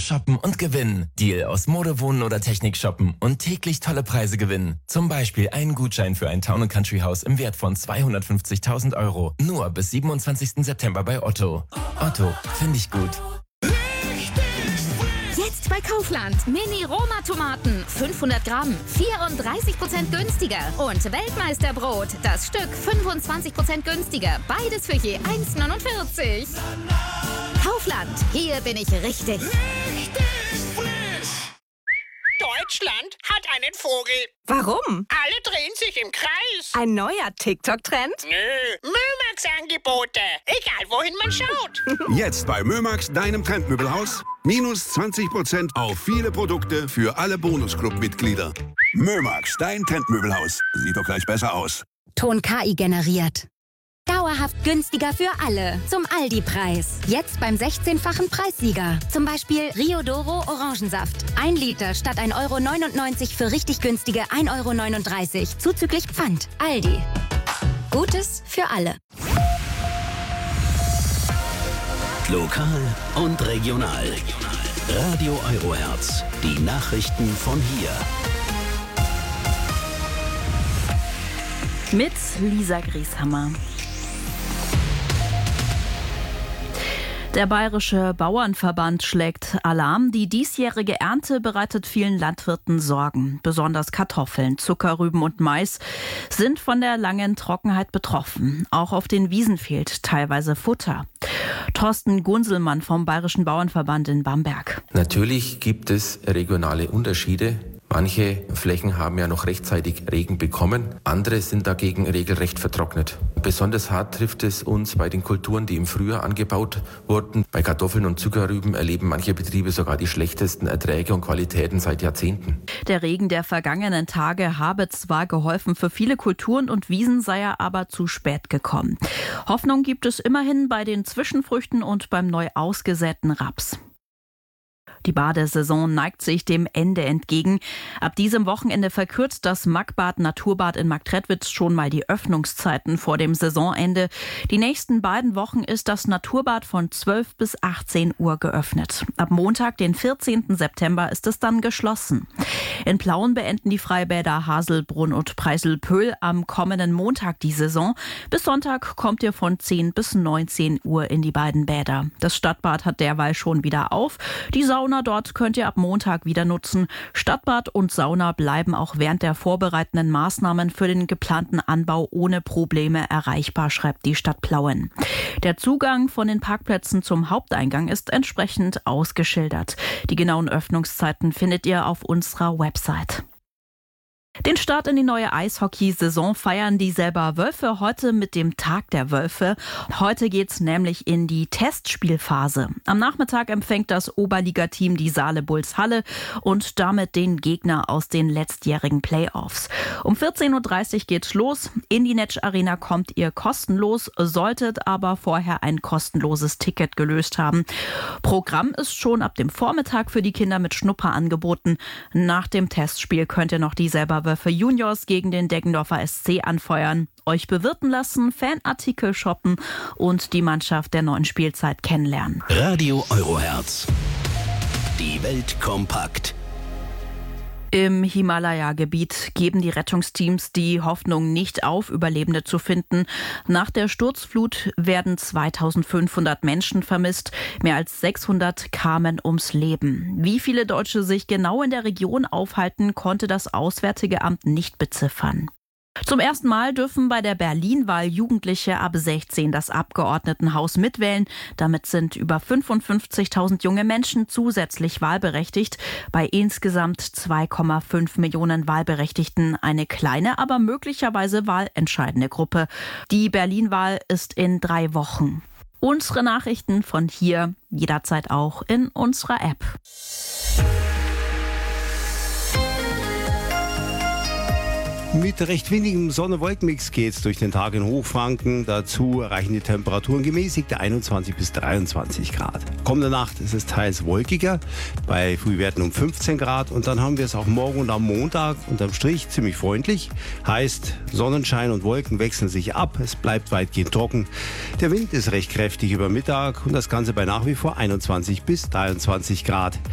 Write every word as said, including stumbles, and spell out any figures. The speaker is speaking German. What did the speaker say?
shoppen und gewinnen. Deal aus Mode, Wohnen oder Technik shoppen und täglich tolle Preise gewinnen. Zum Beispiel einen Gutschein für ein Town- und Country-Haus im Wert von zweihundertfünfzigtausend Euro. Nur bis siebenundzwanzigsten September bei Otto. Otto, finde ich gut. Jetzt bei Kaufland. Mini-Roma-Tomaten. fünfhundert Gramm. vierunddreißig Prozent günstiger. Und Weltmeisterbrot. Das Stück fünfundzwanzig Prozent günstiger. Beides für je eins neunundvierzig. Kaufland. Hier bin ich richtig. Deutschland hat einen Vogel. Warum? Alle drehen sich im Kreis. Ein neuer TikTok-Trend? Nö, Mömax-Angebote. Egal, wohin man schaut. Jetzt bei Mömax, deinem Trendmöbelhaus. Minus zwanzig Prozent auf viele Produkte für alle Bonusclub-Mitglieder. Mömax, dein Trendmöbelhaus. Sieht doch gleich besser aus. Ton K I generiert. Dauerhaft günstiger für alle. Zum Aldi-Preis. Jetzt beim sechzehnfachen Preissieger. Zum Beispiel Rio Doro Orangensaft. Ein Liter statt ein Euro neunundneunzig für richtig günstige ein Euro neununddreißig. Zuzüglich Pfand. Aldi. Gutes für alle. Lokal und regional. Radio Eurohertz. Die Nachrichten von hier. Mit Lisa Grieshammer. Der Bayerische Bauernverband schlägt Alarm. Die diesjährige Ernte bereitet vielen Landwirten Sorgen. Besonders Kartoffeln, Zuckerrüben und Mais sind von der langen Trockenheit betroffen. Auch auf den Wiesen fehlt teilweise Futter. Thorsten Gunselmann vom Bayerischen Bauernverband in Bamberg. Natürlich gibt es regionale Unterschiede. Manche Flächen haben ja noch rechtzeitig Regen bekommen, andere sind dagegen regelrecht vertrocknet. Besonders hart trifft es uns bei den Kulturen, die im Frühjahr angebaut wurden. Bei Kartoffeln und Zuckerrüben erleben manche Betriebe sogar die schlechtesten Erträge und Qualitäten seit Jahrzehnten. Der Regen der vergangenen Tage habe zwar geholfen, für viele Kulturen und Wiesen sei er aber zu spät gekommen. Hoffnung gibt es immerhin bei den Zwischenfrüchten und beim neu ausgesäten Raps. Die Badesaison neigt sich dem Ende entgegen. Ab diesem Wochenende verkürzt das Magbad Naturbad in Marktredwitz schon mal die Öffnungszeiten vor dem Saisonende. Die nächsten beiden Wochen ist das Naturbad von zwölf bis achtzehn Uhr geöffnet. Ab Montag, den vierzehnten September, ist es dann geschlossen. In Plauen beenden die Freibäder Haselbrunn und Preiselpöhl am kommenden Montag die Saison. Bis Sonntag kommt ihr von zehn bis neunzehn Uhr in die beiden Bäder. Das Stadtbad hat derweil schon wieder auf. Die Sauna dort könnt ihr ab Montag wieder nutzen. Stadtbad und Sauna bleiben auch während der vorbereitenden Maßnahmen für den geplanten Anbau ohne Probleme erreichbar, schreibt die Stadt Plauen. Der Zugang von den Parkplätzen zum Haupteingang ist entsprechend ausgeschildert. Die genauen Öffnungszeiten findet ihr auf unserer Website. Den Start in die neue Eishockey-Saison feiern die Selber Wölfe heute mit dem Tag der Wölfe. Heute geht's nämlich in die Testspielphase. Am Nachmittag empfängt das Oberligateam die Saale Bulls Halle und damit den Gegner aus den letztjährigen Playoffs. Um vierzehn Uhr dreißig geht's los. In die Netsch Arena kommt ihr kostenlos, solltet aber vorher ein kostenloses Ticket gelöst haben. Programm ist schon ab dem Vormittag für die Kinder mit Schnupper angeboten. Nach dem Testspiel könnt ihr noch die Selber Wölfe Juniors gegen den Deggendorfer S C anfeuern, euch bewirten lassen, Fanartikel shoppen und die Mannschaft der neuen Spielzeit kennenlernen. Radio Eurohertz. Die Welt kompakt. Im Himalaya-Gebiet geben die Rettungsteams die Hoffnung nicht auf, Überlebende zu finden. Nach der Sturzflut werden zweitausendfünfhundert Menschen vermisst. Mehr als sechshundert kamen ums Leben. Wie viele Deutsche sich genau in der Region aufhalten, konnte das Auswärtige Amt nicht beziffern. Zum ersten Mal dürfen bei der Berlin-Wahl Jugendliche ab sechzehn das Abgeordnetenhaus mitwählen. Damit sind über fünfundfünfzigtausend junge Menschen zusätzlich wahlberechtigt. Bei insgesamt zwei Komma fünf Millionen Wahlberechtigten eine kleine, aber möglicherweise wahlentscheidende Gruppe. Die Berlin-Wahl ist in drei Wochen. Unsere Nachrichten von hier jederzeit auch in unserer App. Mit recht windigem Sonne-Wolken-Mix geht's durch den Tag in Hochfranken. Dazu erreichen die Temperaturen gemäßigte einundzwanzig bis dreiundzwanzig Grad. Kommende Nacht ist es teils wolkiger, bei Frühwerten um fünfzehn Grad. Und dann haben wir es auch morgen und am Montag unterm Strich ziemlich freundlich. Heißt, Sonnenschein und Wolken wechseln sich ab. Es bleibt weitgehend trocken. Der Wind ist recht kräftig über Mittag und das Ganze bei nach wie vor einundzwanzig bis dreiundzwanzig Grad.